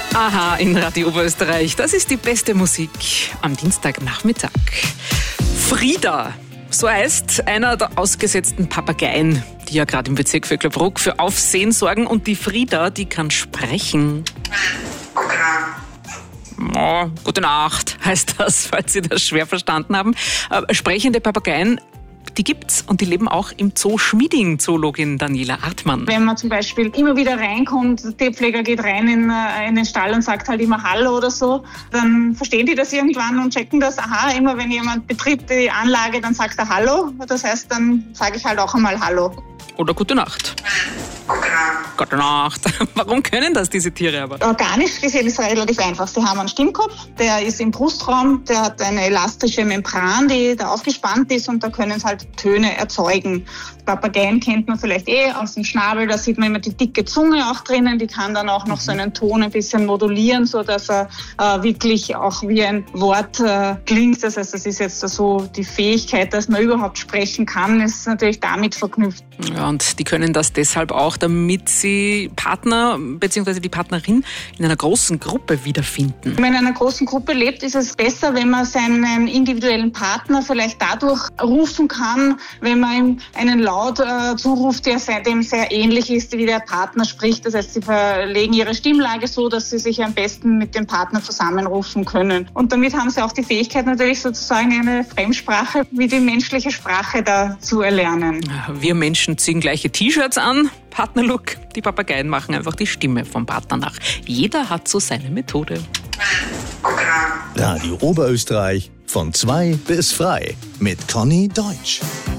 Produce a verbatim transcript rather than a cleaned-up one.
Aha, in Radio Oberösterreich. Das ist die beste Musik am Dienstagnachmittag. Frieda, so heißt einer der ausgesetzten Papageien, die ja gerade im Bezirk Vöcklerbruck für Aufsehen sorgen. Und die Frieda, die kann sprechen. Oh, gute Nacht, heißt das, falls Sie das schwer verstanden haben. Äh, sprechende Papageien, die gibt's und die leben auch im Zoo Schmieding, Zoologin Daniela Artmann. Wenn man zum Beispiel immer wieder reinkommt, der Tierpfleger geht rein in, in den Stall und sagt halt immer Hallo oder so, dann verstehen die das irgendwann und checken das. Aha, immer wenn jemand betritt die Anlage, dann sagt er Hallo. Das heißt, dann sage ich halt auch einmal Hallo. Oder Gute Nacht. Gute Nacht. Warum können das diese Tiere aber? Organisch gesehen ist es relativ einfach. Sie haben einen Stimmkopf, der ist im Brustraum, der hat eine elastische Membran, die da aufgespannt ist und da können sie halt Töne erzeugen. Papageien kennt man vielleicht eh aus dem Schnabel, da sieht man immer die dicke Zunge auch drinnen, die kann dann auch noch so einen Ton ein bisschen modulieren, so dass er äh, wirklich auch wie ein Wort äh, klingt. Das heißt, das ist jetzt so die Fähigkeit, dass man überhaupt sprechen kann, ist natürlich damit verknüpft. Ja, und die können das deshalb auch, damit sie Partner bzw. die Partnerin in einer großen Gruppe wiederfinden. Wenn man in einer großen Gruppe lebt, ist es besser, wenn man seinen individuellen Partner vielleicht dadurch rufen kann, wenn man ihm einen Laut äh, zuruft, der dem sehr ähnlich ist, wie der Partner spricht. Das heißt, sie verlegen ihre Stimmlage so, dass sie sich am besten mit dem Partner zusammenrufen können. Und damit haben sie auch die Fähigkeit, natürlich sozusagen eine Fremdsprache wie die menschliche Sprache da zu erlernen. Wir Menschen ziehen gleiche T-Shirts an, Partnerlook. Die Papageien machen einfach die Stimme vom Partner nach. Jeder hat so seine Methode. Radio Oberösterreich von zwei bis frei mit Conny Deutsch.